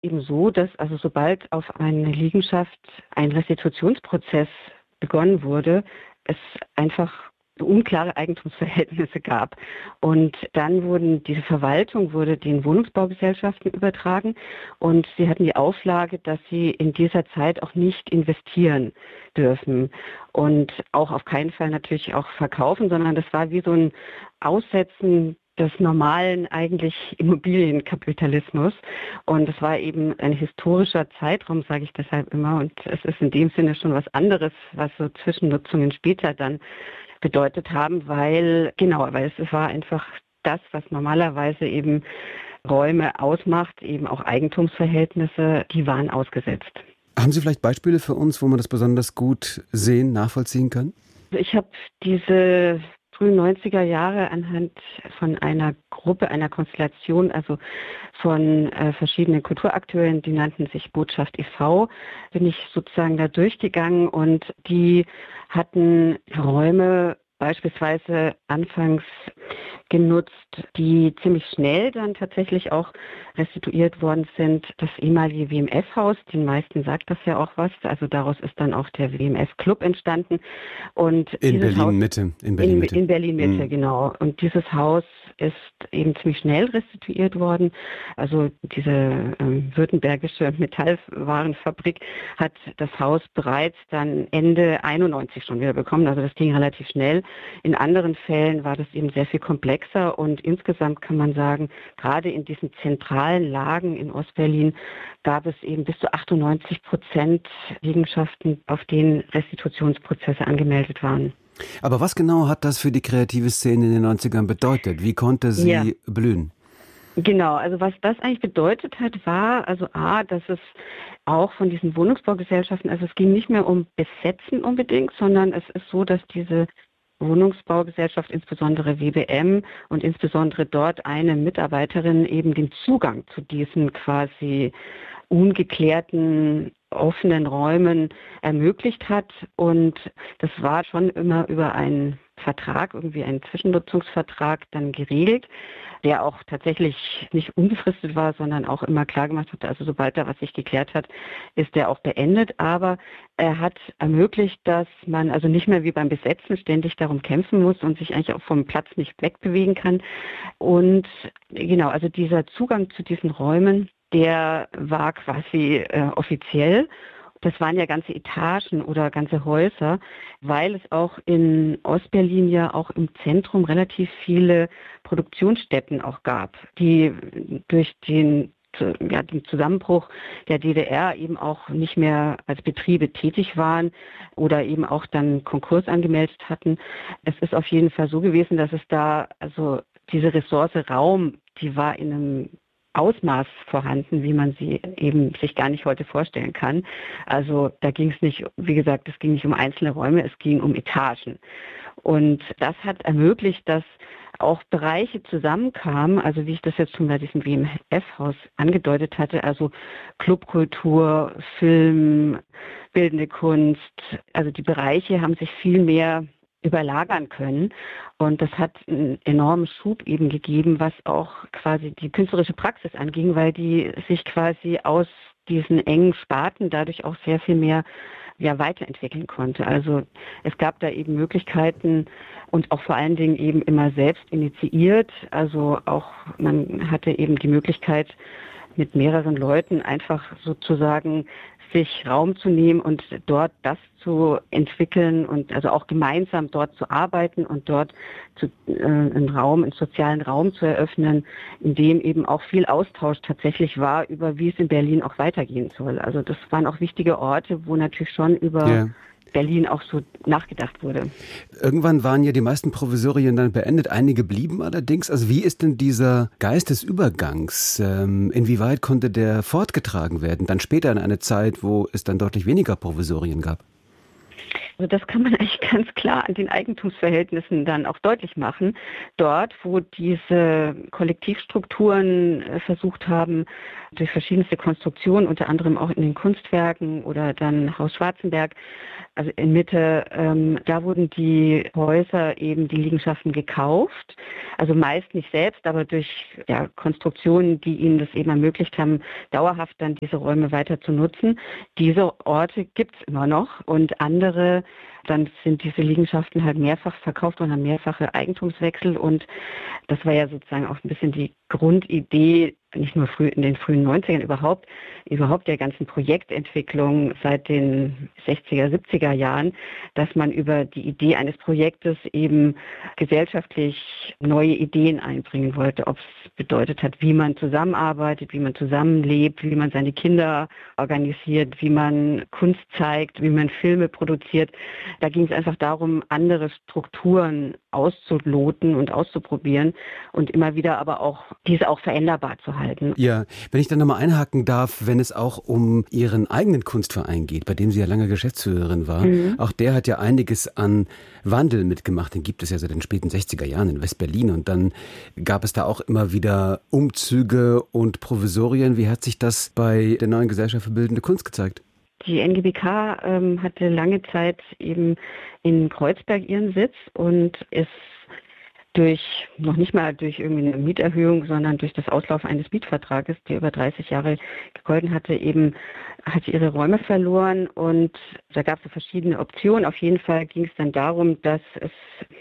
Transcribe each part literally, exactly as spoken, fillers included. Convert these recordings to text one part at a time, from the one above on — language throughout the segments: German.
eben so, dass also sobald auf eine Liegenschaft ein Restitutionsprozess begonnen wurde, es einfach unklare Eigentumsverhältnisse gab. Und dann wurden, diese Verwaltung wurde den Wohnungsbaugesellschaften übertragen und sie hatten die Auflage, dass sie in dieser Zeit auch nicht investieren dürfen und auch auf keinen Fall natürlich auch verkaufen, sondern das war wie so ein Aussetzen des normalen eigentlich Immobilienkapitalismus. Und es war eben ein historischer Zeitraum, sage ich deshalb immer. Und es ist in dem Sinne schon was anderes, was so Zwischennutzungen später dann bedeutet haben, weil, genau, weil es war einfach das, was normalerweise eben Räume ausmacht, eben auch Eigentumsverhältnisse, die waren ausgesetzt. Haben Sie vielleicht Beispiele für uns, wo man das besonders gut sehen, nachvollziehen kann? Ich habe diese frühen neunziger Jahre anhand von einer Gruppe, einer Konstellation, also von äh, verschiedenen Kulturakteuren, die nannten sich Botschaft e V, bin ich sozusagen da durchgegangen und die hatten Räume beispielsweise anfangs genutzt, die ziemlich schnell dann tatsächlich auch restituiert worden sind. Das ehemalige W M F-Haus, den meisten sagt das ja auch was, also daraus ist dann auch der W M F-Club entstanden. Und in Berlin-Mitte. In Berlin-Mitte, in, in Berlin-Mitte, mhm. Genau. Und dieses Haus ist eben ziemlich schnell restituiert worden. Also diese ähm, württembergische Metallwarenfabrik hat das Haus bereits dann Ende einundneunzig schon wieder bekommen. Also das ging relativ schnell. In anderen Fällen war das eben sehr viel komplexer und insgesamt kann man sagen, gerade in diesen zentralen Lagen in Ostberlin gab es eben bis zu achtundneunzig Prozent Liegenschaften, auf denen Restitutionsprozesse angemeldet waren. Aber was genau hat das für die kreative Szene in den neunzigern bedeutet? Wie konnte sie ja. blühen? Genau, also was das eigentlich bedeutet hat, war also A, dass es auch von diesen Wohnungsbaugesellschaften, also es ging nicht mehr um Besetzen unbedingt, sondern es ist so, dass diese Wohnungsbaugesellschaft, insbesondere W B M und insbesondere dort eine Mitarbeiterin eben den Zugang zu diesen quasi ungeklärten, offenen Räumen ermöglicht hat. Und das war schon immer über einen Vertrag, irgendwie einen Zwischennutzungsvertrag dann geregelt, der auch tatsächlich nicht unbefristet war, sondern auch immer klar gemacht hat, also sobald da was sich geklärt hat, ist der auch beendet. Aber er hat ermöglicht, dass man also nicht mehr wie beim Besetzen ständig darum kämpfen muss und sich eigentlich auch vom Platz nicht wegbewegen kann. Und genau, also dieser Zugang zu diesen Räumen, der war quasi äh, offiziell. Das waren ja ganze Etagen oder ganze Häuser, weil es auch in Ostberlin ja auch im Zentrum relativ viele Produktionsstätten auch gab, die durch den, ja, den Zusammenbruch der D D R eben auch nicht mehr als Betriebe tätig waren oder eben auch dann Konkurs angemeldet hatten. Es ist auf jeden Fall so gewesen, dass es da, also diese Ressource Raum, die war in einem Ausmaß vorhanden, wie man sie eben sich gar nicht heute vorstellen kann. Also da ging es nicht, wie gesagt, es ging nicht um einzelne Räume, es ging um Etagen. Und das hat ermöglicht, dass auch Bereiche zusammenkamen, also wie ich das jetzt schon bei diesem W M F-Haus angedeutet hatte, also Clubkultur, Film, bildende Kunst, also die Bereiche haben sich viel mehr überlagern können. Und das hat einen enormen Schub eben gegeben, was auch quasi die künstlerische Praxis anging, weil die sich quasi aus diesen engen Sparten dadurch auch sehr viel mehr ja, weiterentwickeln konnte. Also es gab da eben Möglichkeiten und auch vor allen Dingen eben immer selbst initiiert. Also auch man hatte eben die Möglichkeit, mit mehreren Leuten einfach sozusagen sich Raum zu nehmen und dort das zu entwickeln und also auch gemeinsam dort zu arbeiten und dort zu, äh, einen Raum, einen sozialen Raum zu eröffnen, in dem eben auch viel Austausch tatsächlich war über, wie es in Berlin auch weitergehen soll. Also das waren auch wichtige Orte, wo natürlich schon über ja. Berlin auch so nachgedacht wurde. Irgendwann waren ja die meisten Provisorien dann beendet, einige blieben allerdings. Also wie ist denn dieser Geist des Übergangs, ähm, inwieweit konnte der fortgetragen werden, dann später in eine Zeit, wo es dann deutlich weniger Provisorien gab? Also das kann man eigentlich ganz klar an den Eigentumsverhältnissen dann auch deutlich machen. Dort, wo diese Kollektivstrukturen versucht haben, durch verschiedenste Konstruktionen, unter anderem auch in den Kunstwerken oder dann Haus Schwarzenberg, also in Mitte, ähm, da wurden die Häuser eben, die Liegenschaften gekauft. Also meist nicht selbst, aber durch ja, Konstruktionen, die ihnen das eben ermöglicht haben, dauerhaft dann diese Räume weiter zu nutzen. Diese Orte gibt es immer noch und andere, dann sind diese Liegenschaften halt mehrfach verkauft und haben mehrfache Eigentumswechsel und das war ja sozusagen auch ein bisschen die Grundidee, nicht nur früh in den frühen neunzigern, überhaupt, überhaupt der ganzen Projektentwicklung seit den sechziger, siebziger Jahren, dass man über die Idee eines Projektes eben gesellschaftlich neue Ideen einbringen wollte, ob es bedeutet hat, wie man zusammenarbeitet, wie man zusammenlebt, wie man seine Kinder organisiert, wie man Kunst zeigt, wie man Filme produziert. Da ging es einfach darum, andere Strukturen auszuloten und auszuprobieren und immer wieder aber auch diese auch veränderbar zu halten. Ja, wenn ich dann nochmal einhaken darf, wenn es auch um Ihren eigenen Kunstverein geht, bei dem Sie ja lange Geschäftsführerin war, mhm. auch der hat ja einiges an Wandel mitgemacht. Den gibt es ja seit den späten sechziger Jahren in West-Berlin und dann gab es da auch immer wieder Umzüge und Provisorien. Wie hat sich das bei der neuen Gesellschaft für Bildende Kunst gezeigt? Die N G B K ähm, hatte lange Zeit eben in Kreuzberg ihren Sitz und ist durch, noch nicht mal durch irgendwie eine Mieterhöhung, sondern durch das Auslaufen eines Mietvertrages, der über dreißig Jahre gegolten hatte, eben hat sie ihre Räume verloren und da gab es verschiedene Optionen. Auf jeden Fall ging es dann darum, dass es,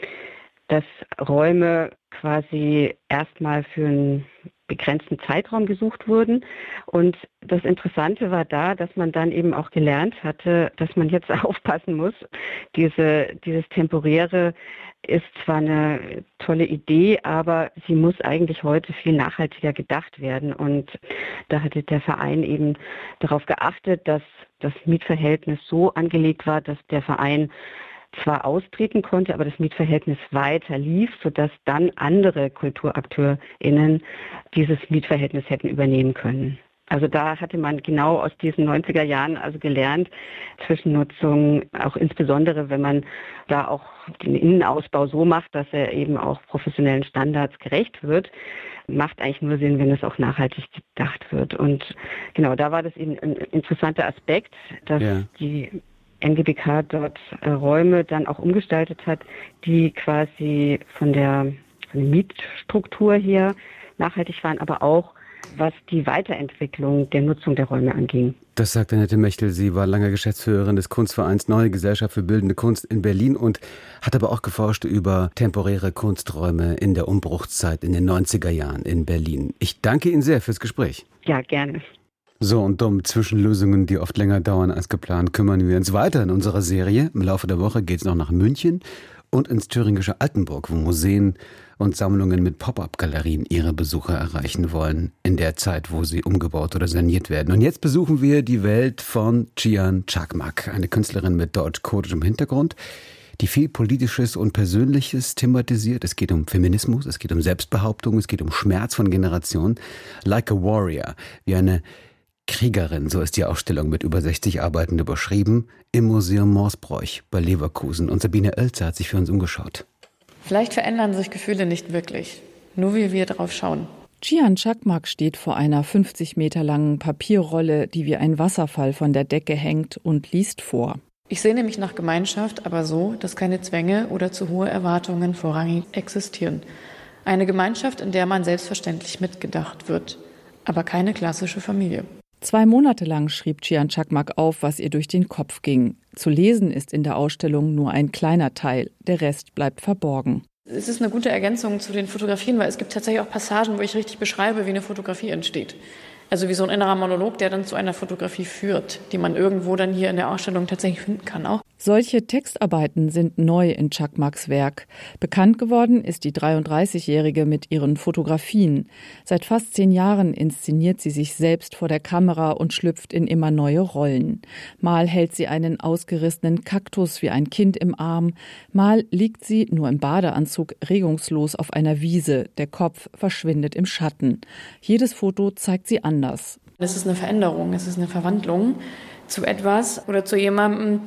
dass Räume quasi erstmal für einen begrenzten Zeitraum gesucht wurden. Und das Interessante war da, dass man dann eben auch gelernt hatte, dass man jetzt aufpassen muss. Diese, dieses Temporäre ist zwar eine tolle Idee, aber sie muss eigentlich heute viel nachhaltiger gedacht werden. Und da hatte der Verein eben darauf geachtet, dass das Mietverhältnis so angelegt war, dass der Verein zwar austreten konnte, aber das Mietverhältnis weiter lief, sodass dann andere KulturakteurInnen dieses Mietverhältnis hätten übernehmen können. Also da hatte man genau aus diesen neunziger Jahren also gelernt, Zwischennutzung, auch insbesondere wenn man da auch den Innenausbau so macht, dass er eben auch professionellen Standards gerecht wird, macht eigentlich nur Sinn, wenn es auch nachhaltig gedacht wird. Und genau, da war das eben ein interessanter Aspekt, dass ja. die N G B K dort äh, Räume dann auch umgestaltet hat, die quasi von der, von der Mietstruktur her nachhaltig waren, aber auch was die Weiterentwicklung der Nutzung der Räume anging. Das sagt Annette Mechtel. Sie war lange Geschäftsführerin des Kunstvereins Neue Gesellschaft für Bildende Kunst in Berlin und hat aber auch geforscht über temporäre Kunsträume in der Umbruchszeit in den neunziger Jahren in Berlin. Ich danke Ihnen sehr fürs Gespräch. Ja, gerne. So, und um Zwischenlösungen, die oft länger dauern als geplant, kümmern wir uns weiter in unserer Serie. Im Laufe der Woche geht es noch nach München und ins thüringische Altenburg, wo Museen und Sammlungen mit Pop-up-Galerien ihre Besucher erreichen wollen, in der Zeit, wo sie umgebaut oder saniert werden. Und jetzt besuchen wir die Welt von Cihan Çakmak, eine Künstlerin mit deutsch-kurdischem Hintergrund, die viel Politisches und Persönliches thematisiert. Es geht um Feminismus, es geht um Selbstbehauptung, es geht um Schmerz von Generationen. Like a Warrior, wie eine Kriegerin, so ist die Ausstellung mit über sechzig Arbeiten überschrieben, im Museum Morsbroich bei Leverkusen. Und Sabine Oelze hat sich für uns umgeschaut. Vielleicht verändern sich Gefühle nicht wirklich, nur wie wir drauf schauen. Cihan Çakmak steht vor einer fünfzig Meter langen Papierrolle, die wie ein Wasserfall von der Decke hängt, und liest vor. Ich sehne mich nach Gemeinschaft, aber so, dass keine Zwänge oder zu hohe Erwartungen vorrangig existieren. Eine Gemeinschaft, in der man selbstverständlich mitgedacht wird, aber keine klassische Familie. Zwei Monate lang schrieb Cihan Çakmak auf, was ihr durch den Kopf ging. Zu lesen ist in der Ausstellung nur ein kleiner Teil, der Rest bleibt verborgen. Es ist eine gute Ergänzung zu den Fotografien, weil es gibt tatsächlich auch Passagen, wo ich richtig beschreibe, wie eine Fotografie entsteht. Also wie so ein innerer Monolog, der dann zu einer Fotografie führt, die man irgendwo dann hier in der Ausstellung tatsächlich finden kann auch. Solche Textarbeiten sind neu in Çakmaks Werk. Bekannt geworden ist die dreiunddreißigjährige mit ihren Fotografien. Seit fast zehn Jahren inszeniert sie sich selbst vor der Kamera und schlüpft in immer neue Rollen. Mal hält sie einen ausgerissenen Kaktus wie ein Kind im Arm, mal liegt sie nur im Badeanzug regungslos auf einer Wiese. Der Kopf verschwindet im Schatten. Jedes Foto zeigt sie anders. Es ist eine Veränderung, es ist eine Verwandlung zu etwas oder zu jemandem,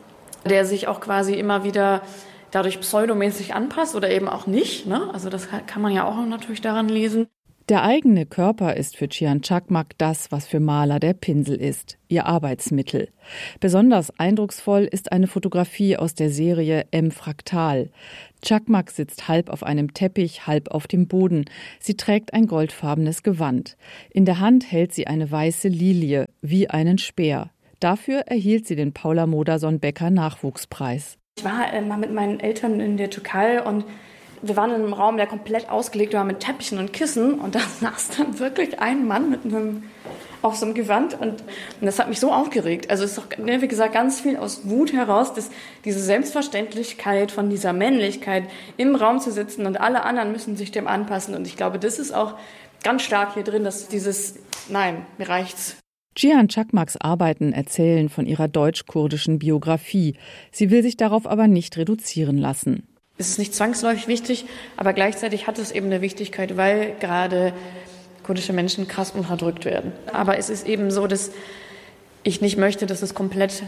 der sich auch quasi immer wieder dadurch pseudomäßig anpasst oder eben auch nicht. Ne? Also das kann man ja auch natürlich daran lesen. Der eigene Körper ist für Cihan Çakmak das, was für Maler der Pinsel ist, ihr Arbeitsmittel. Besonders eindrucksvoll ist eine Fotografie aus der Serie M. Fraktal. Çakmak sitzt halb auf einem Teppich, halb auf dem Boden. Sie trägt ein goldfarbenes Gewand. In der Hand hält sie eine weiße Lilie, wie einen Speer. Dafür erhielt sie den Paula Modersohn-Becker Nachwuchspreis. Ich war äh, mal mit meinen Eltern in der Türkei und wir waren in einem Raum, der komplett ausgelegt war mit Teppichen und Kissen. Und da saß dann wirklich ein Mann mit einem, auf so einem Gewand. Und, und das hat mich so aufgeregt. Also es ist doch, wie gesagt, ganz viel aus Wut heraus, dass diese Selbstverständlichkeit von dieser Männlichkeit im Raum zu sitzen und alle anderen müssen sich dem anpassen. Und ich glaube, das ist auch ganz stark hier drin, dass dieses, nein, mir reicht's. Cihan Çakmaks Arbeiten erzählen von ihrer deutsch-kurdischen Biografie. Sie will sich darauf aber nicht reduzieren lassen. Es ist nicht zwangsläufig wichtig, aber gleichzeitig hat es eben eine Wichtigkeit, weil gerade kurdische Menschen krass unterdrückt werden. Aber es ist eben so, dass ich nicht möchte, dass es komplett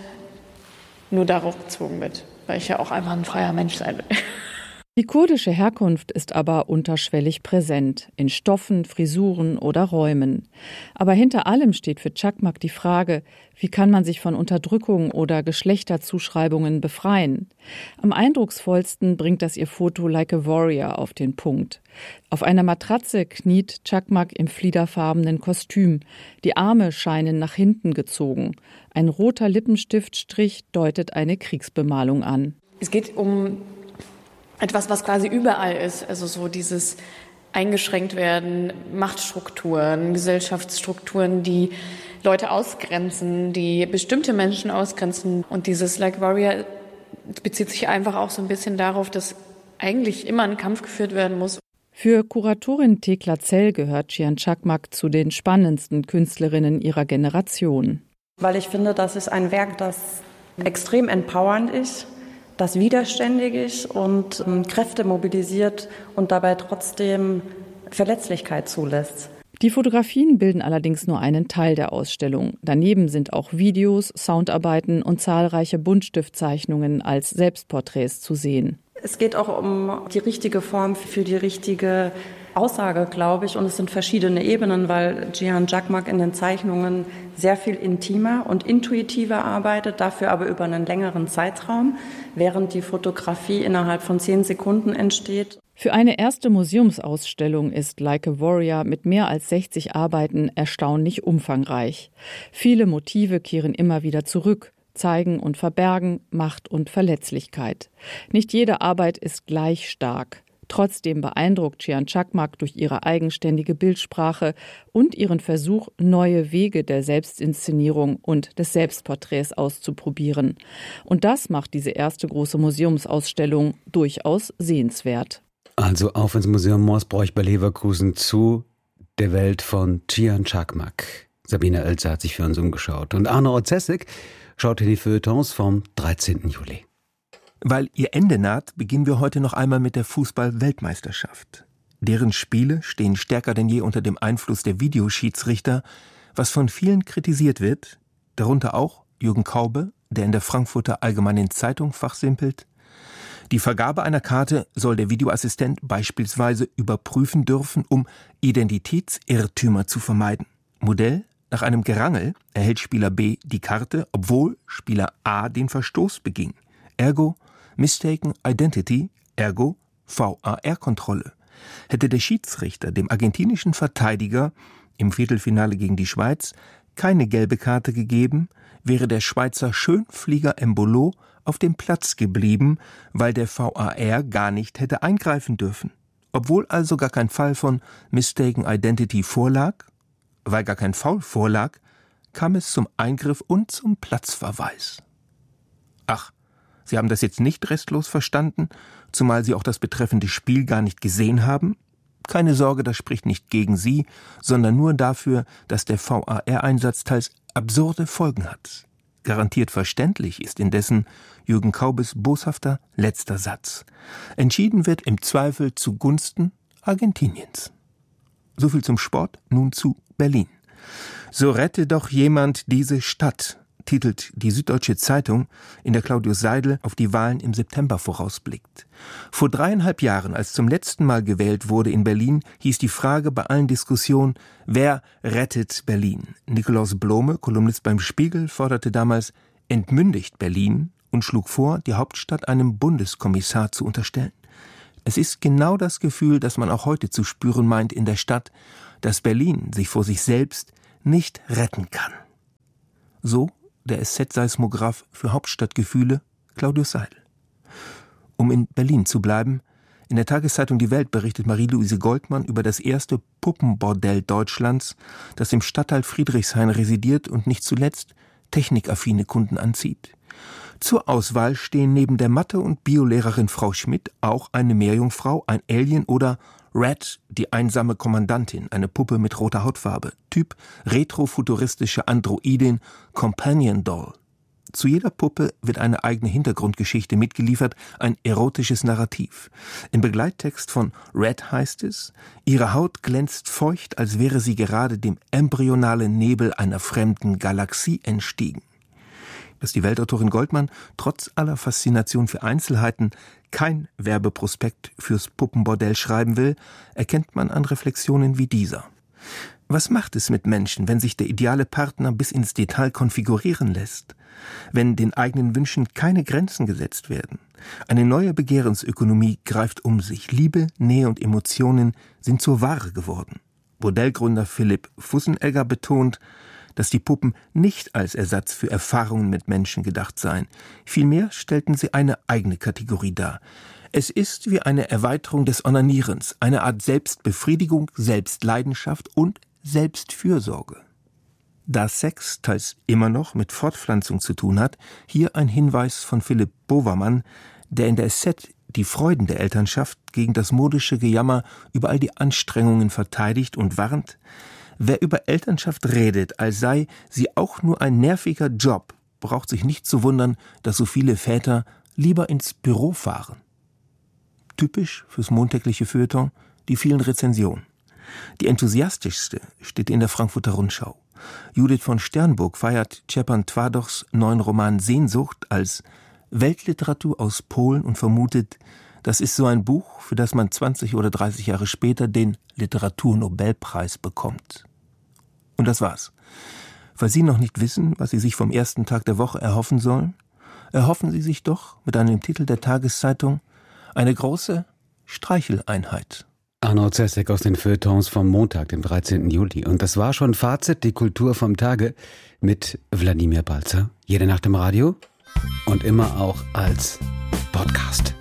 nur darauf bezogen wird, weil ich ja auch einfach ein freier Mensch sein will. Die kurdische Herkunft ist aber unterschwellig präsent, in Stoffen, Frisuren oder Räumen. Aber hinter allem steht für Çakmak die Frage, wie kann man sich von Unterdrückung oder Geschlechterzuschreibungen befreien? Am eindrucksvollsten bringt das ihr Foto Like a Warrior auf den Punkt. Auf einer Matratze kniet Çakmak im fliederfarbenen Kostüm. Die Arme scheinen nach hinten gezogen. Ein roter Lippenstiftstrich deutet eine Kriegsbemalung an. Es geht um etwas, was quasi überall ist, also so dieses eingeschränkt werden, Machtstrukturen, Gesellschaftsstrukturen, die Leute ausgrenzen, die bestimmte Menschen ausgrenzen. Und dieses Like Warrior bezieht sich einfach auch so ein bisschen darauf, dass eigentlich immer ein Kampf geführt werden muss. Für Kuratorin Thekla Zell gehört Cihan Çakmak zu den spannendsten Künstlerinnen ihrer Generation. Weil ich finde, das ist ein Werk, das extrem empowernd ist, das widerständig ist und ähm, Kräfte mobilisiert und dabei trotzdem Verletzlichkeit zulässt. Die Fotografien bilden allerdings nur einen Teil der Ausstellung. Daneben sind auch Videos, Soundarbeiten und zahlreiche Buntstiftzeichnungen als Selbstporträts zu sehen. Es geht auch um die richtige Form für die richtige Aussage, glaube ich. Und es sind verschiedene Ebenen, weil Cihan Çakmak in den Zeichnungen sehr viel intimer und intuitiver arbeitet, dafür aber über einen längeren Zeitraum, während die Fotografie innerhalb von zehn Sekunden entsteht. Für eine erste Museumsausstellung ist Like a Warrior mit mehr als sechzig Arbeiten erstaunlich umfangreich. Viele Motive kehren immer wieder zurück, zeigen und verbergen Macht und Verletzlichkeit. Nicht jede Arbeit ist gleich stark. Trotzdem beeindruckt Cihan Çakmak durch ihre eigenständige Bildsprache und ihren Versuch, neue Wege der Selbstinszenierung und des Selbstporträts auszuprobieren. Und das macht diese erste große Museumsausstellung durchaus sehenswert. Also auf ins Museum Morsbroich bei Leverkusen zu der Welt von Cihan Çakmak. Sabine Oelze hat sich für uns umgeschaut. Und Arno Orzesek schaut in die Feuilletons vom dreizehnten Juli. Weil ihr Ende naht, beginnen wir heute noch einmal mit der Fußball-Weltmeisterschaft. Deren Spiele stehen stärker denn je unter dem Einfluss der Videoschiedsrichter, was von vielen kritisiert wird, darunter auch Jürgen Kaube, der in der Frankfurter Allgemeinen Zeitung fachsimpelt. Die Vergabe einer Karte soll der Videoassistent beispielsweise überprüfen dürfen, um Identitätsirrtümer zu vermeiden. Modell: Nach einem Gerangel erhält Spieler B die Karte, obwohl Spieler A den Verstoß beging. Ergo Mistaken Identity, ergo V A R-Kontrolle. Hätte der Schiedsrichter dem argentinischen Verteidiger im Viertelfinale gegen die Schweiz keine gelbe Karte gegeben, wäre der Schweizer Schönflieger Embolo auf dem Platz geblieben, weil der V A R gar nicht hätte eingreifen dürfen. Obwohl also gar kein Fall von Mistaken Identity vorlag, weil gar kein Foul vorlag, kam es zum Eingriff und zum Platzverweis. Ach, Sie haben das jetzt nicht restlos verstanden, zumal Sie auch das betreffende Spiel gar nicht gesehen haben? Keine Sorge, das spricht nicht gegen Sie, sondern nur dafür, dass der V A R-Einsatz teils absurde Folgen hat. Garantiert verständlich ist indessen Jürgen Kaubes boshafter letzter Satz. Entschieden wird im Zweifel zugunsten Argentiniens. Soviel zum Sport, nun zu Berlin. So rette doch jemand diese Stadt. titelt die Süddeutsche Zeitung, in der Claudius Seidel auf die Wahlen im September vorausblickt. Vor dreieinhalb Jahren, als zum letzten Mal gewählt wurde in Berlin, hieß die Frage bei allen Diskussionen, wer rettet Berlin? Nikolaus Blome, Kolumnist beim Spiegel, forderte damals, entmündigt Berlin und schlug vor, die Hauptstadt einem Bundeskommissar zu unterstellen. Es ist genau das Gefühl, das man auch heute zu spüren meint in der Stadt, dass Berlin sich vor sich selbst nicht retten kann. So der S Z-Seismograph für Hauptstadtgefühle, Claudius Seidel. Um in Berlin zu bleiben, in der Tageszeitung Die Welt berichtet Marie-Louise Goldmann über das erste Puppenbordell Deutschlands, das im Stadtteil Friedrichshain residiert und nicht zuletzt technikaffine Kunden anzieht. Zur Auswahl stehen neben der Mathe- und Biolehrerin Frau Schmidt auch eine Meerjungfrau, ein Alien oder Red, die einsame Kommandantin, eine Puppe mit roter Hautfarbe, Typ retrofuturistische Androidin, Companion Doll. Zu jeder Puppe wird eine eigene Hintergrundgeschichte mitgeliefert, ein erotisches Narrativ. Im Begleittext von Red heißt es, ihre Haut glänzt feucht, als wäre sie gerade dem embryonalen Nebel einer fremden Galaxie entstiegen. Dass die Weltautorin Goldmann trotz aller Faszination für Einzelheiten kein Werbeprospekt fürs Puppenbordell schreiben will, erkennt man an Reflexionen wie dieser. Was macht es mit Menschen, wenn sich der ideale Partner bis ins Detail konfigurieren lässt? Wenn den eigenen Wünschen keine Grenzen gesetzt werden? Eine neue Begehrensökonomie greift um sich. Liebe, Nähe und Emotionen sind zur Ware geworden. Bordellgründer Philipp Fussenegger betont, dass die Puppen nicht als Ersatz für Erfahrungen mit Menschen gedacht seien. Vielmehr stellten sie eine eigene Kategorie dar. Es ist wie eine Erweiterung des Onanierens, eine Art Selbstbefriedigung, Selbstleidenschaft und Selbstfürsorge. Da Sex teils immer noch mit Fortpflanzung zu tun hat, hier ein Hinweis von Philipp Bovermann, der in der S Z die Freuden der Elternschaft gegen das modische Gejammer über all die Anstrengungen verteidigt und warnt: Wer über Elternschaft redet, als sei sie auch nur ein nerviger Job, braucht sich nicht zu wundern, dass so viele Väter lieber ins Büro fahren. Typisch fürs montägliche Feuilleton die vielen Rezensionen. Die enthusiastischste steht in der Frankfurter Rundschau. Judith von Sternburg feiert Stepan Twardochs neuen Roman Sehnsucht als Weltliteratur aus Polen und vermutet, das ist so ein Buch, für das man zwanzig oder dreißig Jahre später den Literaturnobelpreis bekommt. Und das war's. Weil Sie noch nicht wissen, was Sie sich vom ersten Tag der Woche erhoffen sollen, erhoffen Sie sich doch mit einem Titel der Tageszeitung eine große Streicheleinheit. Arno Zesek aus den Feuilletons vom Montag, dem dreizehnten Juli. Und das war schon Fazit, die Kultur vom Tage mit Wladimir Balzer. Jede Nacht im Radio und immer auch als Podcast.